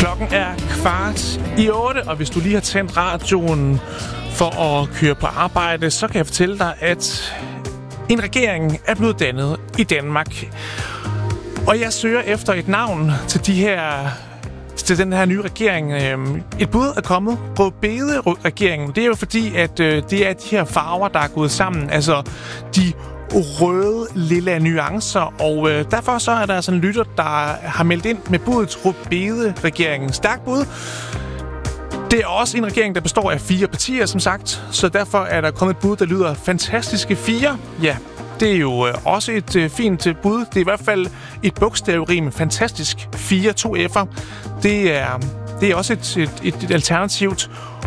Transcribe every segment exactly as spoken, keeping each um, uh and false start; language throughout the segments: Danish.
Klokken er kvart i otte, og hvis du lige har tændt radioen for at køre på arbejde, så kan jeg fortælle dig, at en regering er blevet dannet i Danmark. Og jeg søger efter et navn til de her til den her nye regering. Et bud er kommet. Rødbede-regeringen. Det er jo fordi, at det er de her farver, der er gået sammen. Altså de røde lille nuancer, og øh, derfor så er der altså en lytter, der har meldt ind med budet Rødbede-regeringen. Stærkt bud. Det er også en regering, der består af fire partier, som sagt, så derfor er der kommet et bud, der lyder fantastiske fire. Ja, det er jo øh, også et øh, fint øh, bud. Det er i hvert fald et bogstavrim. Fantastisk fire, to F'er. Det er, det er også et, et, et, et alternativt.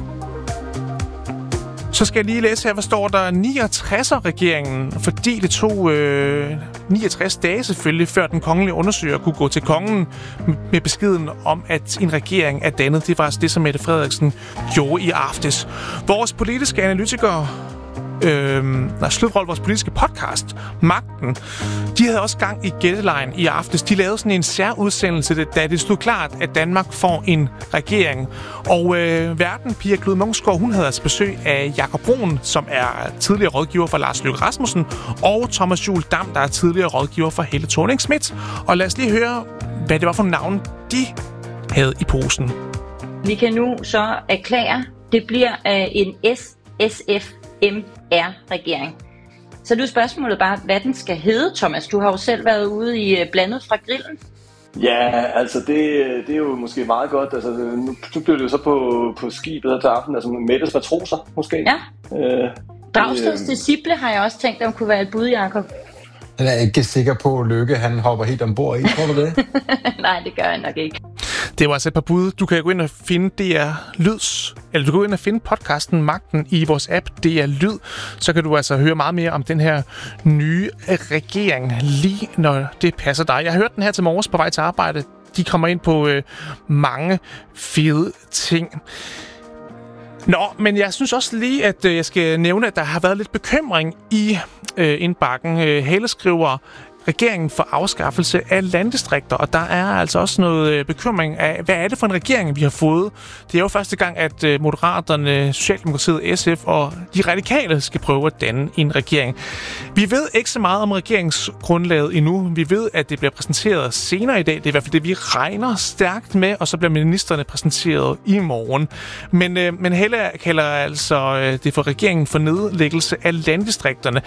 Så skal jeg lige læse her, hvad står der? niogtredser-regeringen, fordi det tog øh, niogtres dage selvfølgelig, før den kongelige undersøger kunne gå til kongen med beskeden om, at en regering er dannet. Det var altså det, som Mette Frederiksen gjorde i aftes. Vores politiske analytikere, øh, nej, slutrol, vores politiske podcast, Magten, de havde også gang i gættelejen i aftes. De lavede sådan en særudsendelse, da det stod klart, at Danmark får en regering. Og øh, verden, Pia Klud Munksgaard, hun havde altså besøg af Jakob Brun, som er tidligere rådgiver for Lars Løkke Rasmussen, og Thomas Juhl Dam, der er tidligere rådgiver for Helle Thorning-Schmidt. Og lad os lige høre, hvad det var for navn, de havde i posen. Vi kan nu så erklære, det bliver øh, en S S F M R-regering. Så er spørgsmålet bare, hvad den skal hedde, Thomas. Du har jo selv været ude i Blandet fra Grillen. Ja, altså det, det er jo måske meget godt. Altså, nu, nu bliver det jo så på, på skibet her til aften, altså Mettes matroser måske. Ja. Øh, Dragsteds øh, disciple har jeg også tænkt, om kunne være et bud, Jacob. Jeg er ikke sikker på, at Løkke han hopper helt ombord i. Tror du det? Nej, det gør jeg nok ikke. Det var altså et par bud. Du kan gå ind og finde D R Lyds, eller du kan gå ind og finde podcasten Magten i vores app D R Lyd. Så kan du altså høre meget mere om den her nye regering, lige når det passer dig. Jeg har hørt den her til morges på vej til arbejde. De kommer ind på øh, mange fede ting. Nå, men jeg synes også lige, at øh, jeg skal nævne, at der har været lidt bekymring i øh, indbakken. Øh, Helle skriver, regeringen for afskaffelse af landdistrikter, og der er altså også noget øh, bekymring af, hvad er det for en regering, vi har fået? Det er jo første gang, at øh, Moderaterne, Socialdemokratiet, S F og de radikale skal prøve at danne en regering. Vi ved ikke så meget om regeringsgrundlaget endnu. Vi ved, at det bliver præsenteret senere i dag. Det er i hvert fald det, vi regner stærkt med, og så bliver ministerne præsenteret i morgen. Men, øh, men Helle kalder altså øh, det for regeringen for nedlæggelse af landdistrikterne.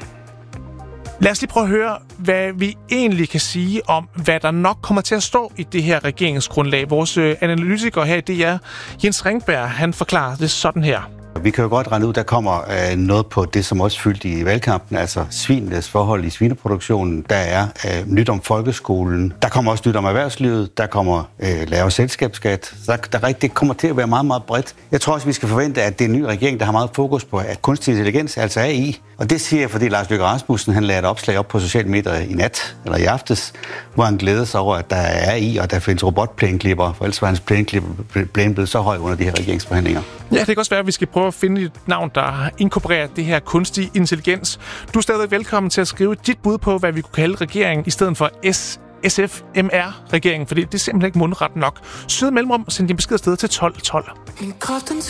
Lad os lige prøve at høre, hvad vi egentlig kan sige om, hvad der nok kommer til at stå i det her regeringsgrundlag. Vores analytiker her i D R, Jens Ringberg, han forklarer det sådan her. Vi kan jo godt regne ud, der kommer øh, noget på det, som også fyldte i valgkampen, altså svinenes forhold i svineproduktionen. Der er øh, nyt om folkeskolen. Der kommer også nyt om erhvervslivet. Der kommer øh, lavere selskabsskat. Der, der rigtig kommer til at være meget, meget bredt. Jeg tror også, vi skal forvente, at det er en ny regering, der har meget fokus på at kunstig intelligens, altså A I. Og det siger jeg, fordi Lars Løkke Rasmussen, han lagde et opslag op på sociale medier i nat, eller i aftes, hvor han glæder sig over, at der er A I, og der findes robotplæneklipper, for ellers var hans plæne blevet så høj under de her regeringsforhandlinger. Ja, det kan også være, at vi skal prøve at finde et navn, der inkorporerer det her kunstig intelligens. Du er stadig velkommen til at skrive dit bud på, hvad vi kunne kalde regeringen, i stedet for S S F M R-regeringen, fordi det er simpelthen ikke mundret nok. Syd mellemrum, send din besked afsted til tolv tolv.